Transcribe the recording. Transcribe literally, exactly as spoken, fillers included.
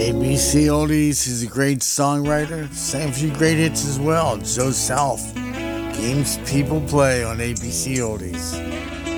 A B C Oldies is a great songwriter. Sang a few great hits as well. Joe South. Games people play on A B C Oldies.